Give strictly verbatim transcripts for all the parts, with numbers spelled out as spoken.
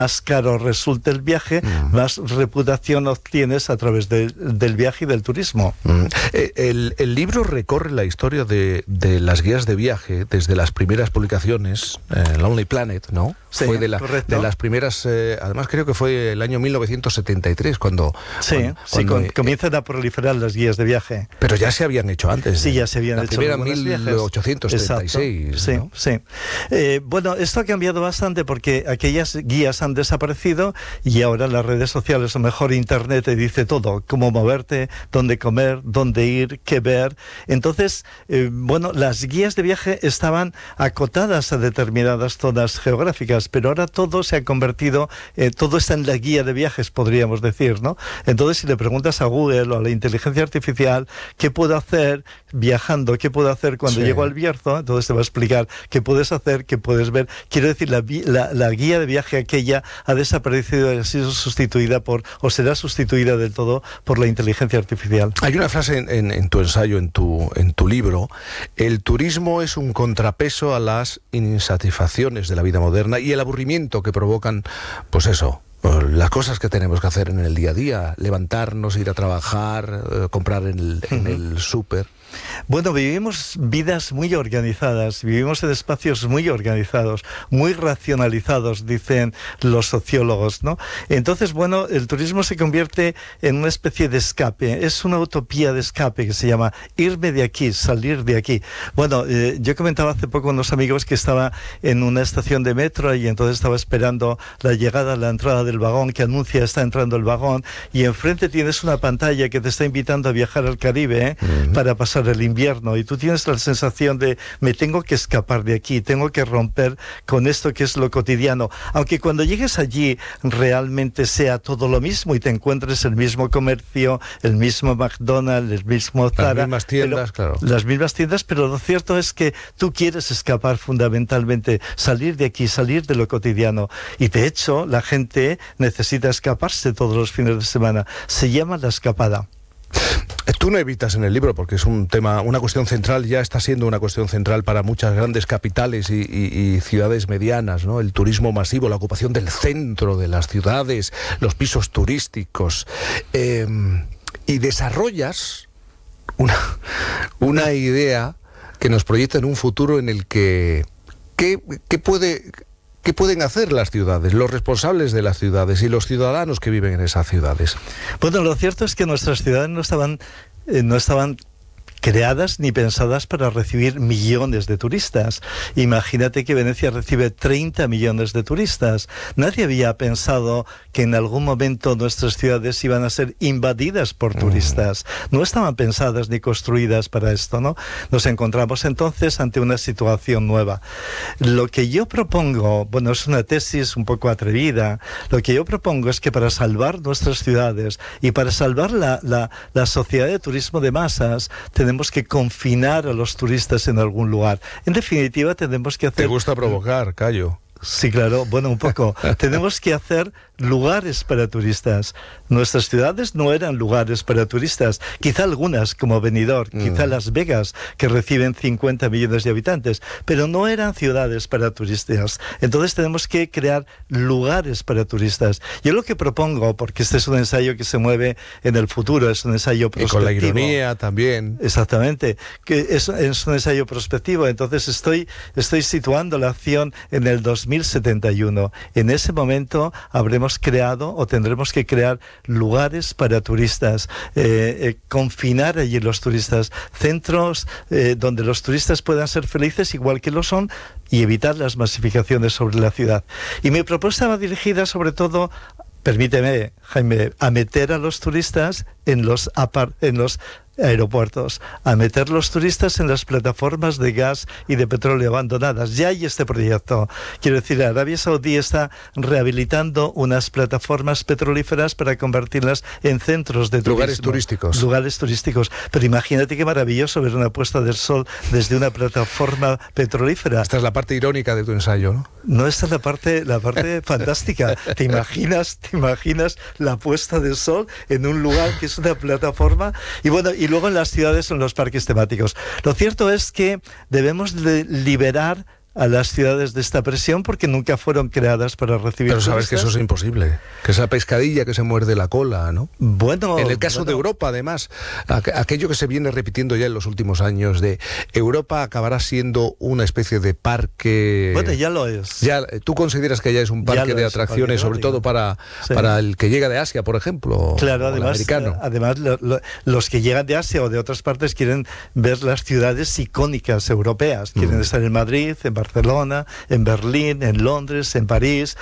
más caro resulta el viaje, mm. más reputación obtienes a través de, del viaje y del turismo. Mm. El, el libro recorre la historia de, de las guías de viaje desde las primeras publicaciones, eh, Lonely Planet, ¿no? Sí, fue de, la, de las primeras, eh, además creo que fue el año mil novecientos setenta y tres cuando... Sí, cuando, sí cuando, con, eh, comienzan a proliferar las guías de viaje. Pero ya se habían hecho antes. Sí, ya se habían la hecho primera en mil ochocientos treinta y seis. Sí, ¿no? sí. Eh, bueno, esto ha cambiado bastante porque aquellas guías han desaparecido y ahora las redes sociales, o mejor Internet, te dice todo, cómo moverte, dónde comer, dónde ir, qué ver. Entonces, eh, bueno, las guías de viaje estaban acotadas a determinadas zonas geográficas, pero ahora todo se ha convertido, eh, todo está en la guía de viajes, podríamos decir, ¿no? Entonces, si le preguntas a Google o a la inteligencia artificial qué puedo hacer viajando, qué puedo hacer cuando sí. llego al Bierzo, entonces te va a explicar qué puedes hacer, qué puedes ver. Quiero decir, la, la, la guía de viaje aquella ha desaparecido y ha sido sustituida por, o será sustituida del todo por la inteligencia artificial. Hay una frase en, en, en tu ensayo, en tu, en tu libro: el turismo es un contrapeso a las insatisfacciones de la vida moderna y el aburrimiento que provocan, pues eso, las cosas que tenemos que hacer en el día a día, levantarnos, ir a trabajar, eh, comprar en el, en el súper. Bueno, vivimos vidas muy organizadas, vivimos en espacios muy organizados, muy racionalizados, dicen los sociólogos, ¿no? Entonces, bueno, el turismo se convierte en una especie de escape, es una utopía de escape que se llama irme de aquí, salir de aquí. Bueno, eh, yo comentaba hace poco con unos amigos que estaba en una estación de metro y entonces estaba esperando la llegada, la entrada del vagón que anuncia está entrando el vagón y enfrente tienes una pantalla que te está invitando a viajar al Caribe, ¿eh? Uh-huh. Para pasar el invierno y tú tienes la sensación de me tengo que escapar de aquí, tengo que romper con esto que es lo cotidiano, aunque cuando llegues allí realmente sea todo lo mismo y te encuentres el mismo comercio, el mismo McDonald's, el mismo Zara, las mismas tiendas, pero, claro, las mismas tiendas, pero lo cierto es que tú quieres escapar fundamentalmente, salir de aquí, salir de lo cotidiano y de hecho la gente necesita escaparse todos los fines de semana, se llama la escapada. Tú no evitas en el libro, porque es un tema, una cuestión central, ya está siendo una cuestión central para muchas grandes capitales y, y, y ciudades medianas, ¿no? El turismo masivo, la ocupación del centro de las ciudades, los pisos turísticos. Eh, y desarrollas una, una idea que nos proyecta en un futuro en el que... ¿Qué, qué puede... ¿Qué pueden hacer las ciudades, los responsables de las ciudades y los ciudadanos que viven en esas ciudades? Bueno, lo cierto es que nuestras ciudades no estaban, eh, no estaban creadas ni pensadas para recibir millones de turistas. Imagínate que Venecia recibe treinta millones de turistas. Nadie había pensado que en algún momento nuestras ciudades iban a ser invadidas por turistas. No estaban pensadas ni construidas para esto, ¿no? Nos encontramos entonces ante una situación nueva. Lo que yo propongo, bueno, es una tesis un poco atrevida, lo que yo propongo es que para salvar nuestras ciudades y para salvar la, la, la sociedad de turismo de masas, tenemos Tenemos que confinar a los turistas en algún lugar. En definitiva, tenemos que hacer... ¿Te gusta provocar, Cayo? Sí, claro, bueno, un poco. Tenemos que hacer lugares para turistas. Nuestras ciudades no eran lugares para turistas. Quizá algunas, como Benidorm, mm. quizá Las Vegas, que reciben cincuenta millones de habitantes, pero no eran ciudades para turistas. Entonces tenemos que crear lugares para turistas. Yo lo que propongo, porque este es un ensayo que se mueve en el futuro, es un ensayo prospectivo. Y con la ironía también. Exactamente, que es, es un ensayo prospectivo. Entonces estoy, estoy situando la acción en el dos mil setenta y uno. En ese momento habremos creado o tendremos que crear lugares para turistas, eh, eh, confinar allí los turistas, centros eh, donde los turistas puedan ser felices igual que lo son y evitar las masificaciones sobre la ciudad. Y mi propuesta va dirigida sobre todo, permíteme, Jaime, a meter a los turistas en los, apar- en los aeropuertos, a meter los turistas en las plataformas de gas y de petróleo abandonadas. Ya hay este proyecto. Quiero decir, Arabia Saudí está rehabilitando unas plataformas petrolíferas para convertirlas en centros de turismo. Lugares turísticos. Lugares turísticos. Pero imagínate qué maravilloso ver una puesta del sol desde una plataforma petrolífera. Esta es la parte irónica de tu ensayo, ¿no? No, esta es la parte, la parte fantástica. ¿Te imaginas, te imaginas la puesta del sol en un lugar que es una plataforma? Y bueno, y luego en las ciudades, en los parques temáticos. Lo cierto es que debemos de liberar a las ciudades de esta presión porque nunca fueron creadas para recibir Pero sabes turistas. que eso es imposible, que es la pescadilla que se muerde la cola, ¿no? Bueno, en el caso bueno. de Europa, además, aqu- aquello que se viene repitiendo ya en los últimos años de Europa acabará siendo una especie de parque. Bueno, ya lo es. Ya, ¿tú consideras que ya es un Ya parque lo de es, un atracciones, parque sobre todo eólico. para, Sí. para el que llega de Asia, por ejemplo? Claro, o el además, americano? eh, además lo- lo- los que llegan de Asia o de otras partes quieren ver las ciudades icónicas europeas. Quieren Mm. estar en Madrid, en Barcelona, en Berlín, en Londres, en París.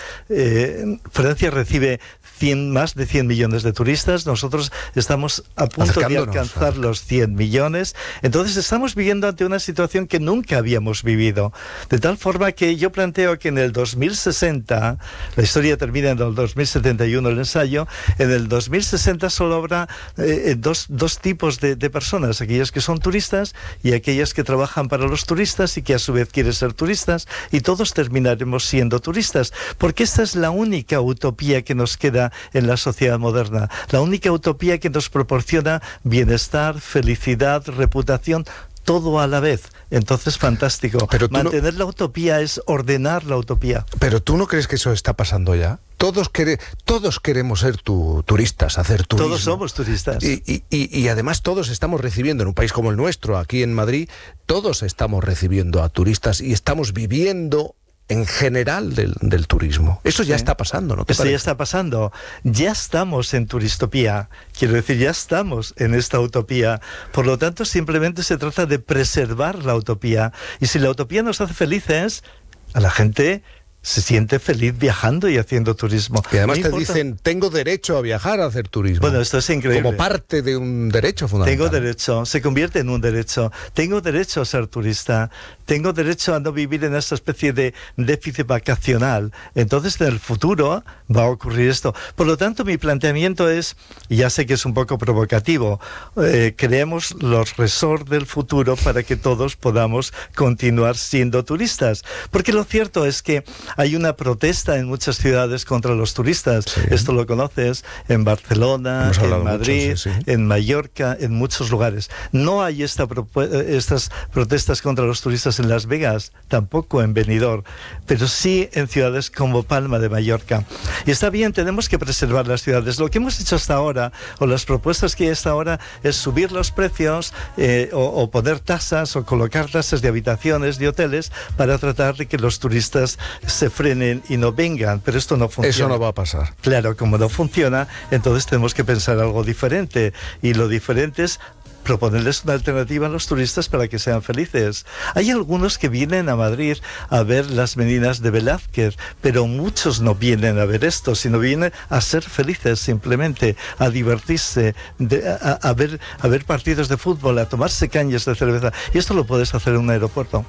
Eh, Francia recibe cien, más de cien millones de turistas. Nosotros estamos a punto de Acercándonos alcanzar a- los cien millones. Entonces estamos viviendo ante una situación que nunca habíamos vivido. De tal forma que yo planteo que en el dos mil sesenta, la historia termina en el dos mil setenta y uno el ensayo, en el dos mil sesenta solo habrá eh, dos, dos tipos de, de personas, aquellas que son turistas y aquellas que trabajan para los turistas y que a su vez quieren ser turistas, y todos terminaremos siendo turistas, porque esta es la única utopía que nos queda en la sociedad moderna, la única utopía que nos proporciona bienestar, felicidad, reputación, todo a la vez. Entonces, fantástico. Pero tú no- Mantener la utopía es ordenar la utopía. Pero ¿tú no crees que eso está pasando ya? Todos, quere- todos queremos ser tu- turistas, hacer turismo. Todos somos turistas. Y, y- y- y además todos estamos recibiendo, en un país como el nuestro, aquí en Madrid, todos estamos recibiendo a turistas y estamos viviendo en general del, del turismo. Eso ya Sí. está pasando, ¿no te Esto ya parece? está pasando. Ya estamos en turistopía. Quiero decir, ya estamos en esta utopía. Por lo tanto, simplemente se trata de preservar la utopía. Y si la utopía nos hace felices, a la gente se siente feliz viajando y haciendo turismo. Y además No te importa- dicen, tengo derecho a viajar a hacer turismo. Bueno, esto es increíble. Como parte de un derecho fundamental. Tengo derecho, se convierte en un derecho. Tengo derecho a ser turista. Tengo derecho a no vivir en esa especie de déficit vacacional. Entonces, en el futuro va a ocurrir esto. Por lo tanto, mi planteamiento es, y ya sé que es un poco provocativo, eh, creemos los resorts del futuro para que todos podamos continuar siendo turistas. Porque lo cierto es que hay una protesta en muchas ciudades contra los turistas. Sí. Esto lo conoces en Barcelona, Hemos en hablado mucho, Madrid, sí, sí. en Mallorca, en muchos lugares. No hay esta propu- eh, estas protestas contra los turistas en Las Vegas, tampoco en Benidorm, pero sí en ciudades como Palma de Mallorca. Y está bien, tenemos que preservar las ciudades. Lo que hemos hecho hasta ahora, o las propuestas que hay hasta ahora, es subir los precios eh, o, o poner tasas o colocar tasas de habitaciones, de hoteles, para tratar de que los turistas se frenen y no vengan. Pero esto no funciona. Eso no va a pasar. Claro, como no funciona, entonces tenemos que pensar algo diferente. Y lo diferente es proponerles una alternativa a los turistas para que sean felices. Hay algunos que vienen a Madrid a ver las meninas de Velázquez, pero muchos no vienen a ver esto, sino vienen a ser felices simplemente, a divertirse, de- a, a ver, a ver partidos de fútbol, a tomarse cañas de cerveza. Y esto lo puedes hacer en un aeropuerto.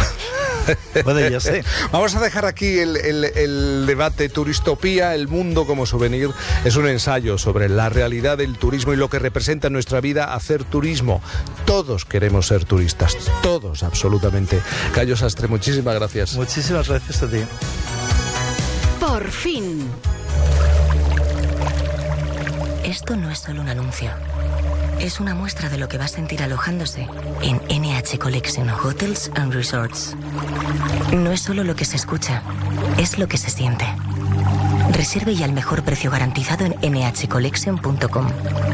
Bueno, ya sé. Vamos a dejar aquí el, el- el debate turistopía, el mundo como souvenir. Es un ensayo sobre la realidad del turismo y lo que representa en nuestra vida hacer turismo. Todos queremos ser turistas, todos absolutamente. Cayo Sastre, muchísimas gracias. Muchísimas gracias a ti. Por fin. Esto no es solo un anuncio. Es una muestra de lo que va a sentir alojándose en N H Collection Hotels and Resorts. No es solo lo que se escucha, es lo que se siente. Reserve y al mejor precio garantizado en ene hache collection punto com.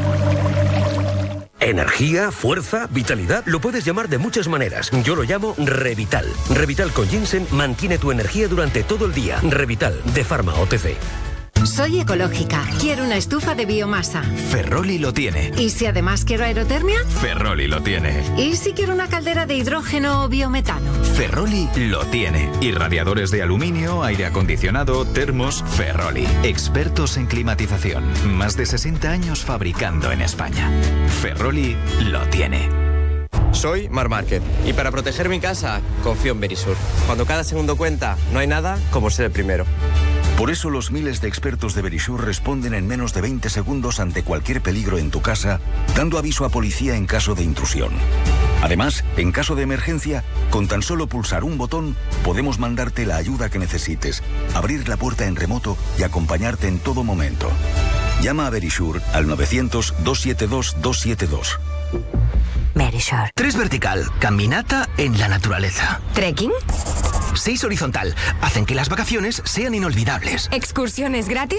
Energía, fuerza, vitalidad, lo puedes llamar de muchas maneras. Yo lo llamo Revital. Revital con ginseng mantiene tu energía durante todo el día. Revital, de Pharma O T C. Soy ecológica. Quiero una estufa de biomasa. Ferroli lo tiene. ¿Y si además quiero aerotermia? Ferroli lo tiene. ¿Y si quiero una caldera de hidrógeno o biometano? Ferroli lo tiene. Y radiadores de aluminio, aire acondicionado, termos, Ferroli. Expertos en climatización. Más de sesenta años fabricando en España. Ferroli lo tiene. Soy Mar Márquez y para proteger mi casa confío en Verisur. Cuando cada segundo cuenta, no hay nada como ser el primero. Por eso los miles de expertos de Verisur responden en menos de veinte segundos ante cualquier peligro en tu casa, dando aviso a policía en caso de intrusión. Además, en caso de emergencia, con tan solo pulsar un botón, podemos mandarte la ayuda que necesites, abrir la puerta en remoto y acompañarte en todo momento. Llama a Verisur al novecientos, doscientos setenta y dos, doscientos setenta y dos. Verisur. Tres Vertical. Caminata en la naturaleza. ¿Trekking? seis horizontal. Hacen que las vacaciones sean inolvidables. Excursiones gratis